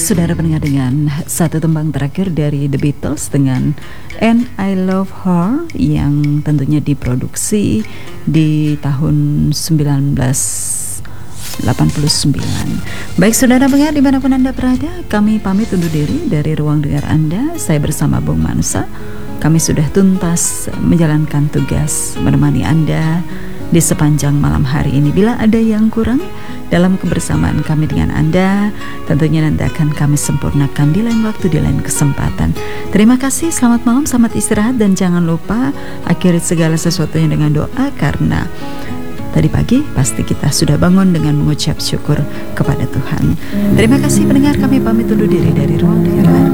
Saudara pendengar, dengan satu tembang terakhir dari The Beatles dengan And I Love Her yang tentunya diproduksi di tahun 1989. Baik saudara pendengar dimanapun Anda berada, kami pamit undur diri dari ruang dengar Anda. Saya bersama Bung Mansa. Kami sudah tuntas menjalankan tugas menemani Anda di sepanjang malam hari ini. Bila ada yang kurang dalam kebersamaan kami dengan Anda, tentunya nanti akan kami sempurnakan di lain waktu, di lain kesempatan. Terima kasih, selamat malam, selamat istirahat, dan jangan lupa akhiri segala sesuatunya dengan doa, karena tadi pagi pasti kita sudah bangun dengan mengucap syukur kepada Tuhan. Terima kasih pendengar, kami pamit undur diri dari ruang dengar Anda.